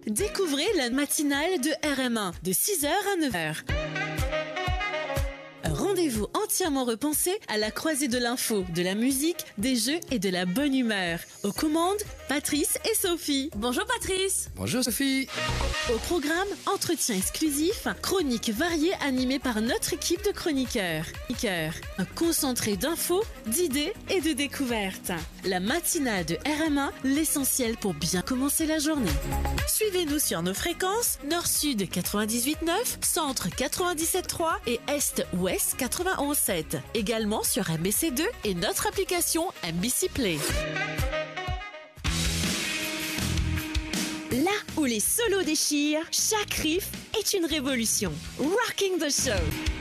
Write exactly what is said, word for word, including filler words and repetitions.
Découvrez la matinale de R M un de six heures à neuf heures. Un rendez-vous entièrement repensé à la croisée de l'info, de la musique, des jeux et de la bonne humeur. Aux commandes, Patrice et Sophie. Bonjour Patrice. Bonjour Sophie. Au programme, entretien exclusif, chroniques variées animées par notre équipe de chroniqueurs. Un concentré d'infos, d'idées et de découvertes. La matinale de R M un, l'essentiel pour bien commencer la journée. Suivez-nous sur nos fréquences Nord-Sud quatre-vingt-dix-huit neuf, Centre quatre-vingt-dix-sept trois et Est-Ouest quatre-vingt-onze sept. Également sur M B C deux et notre application M B C Play. Là où les solos déchirent, chaque riff est une révolution. Rocking the show.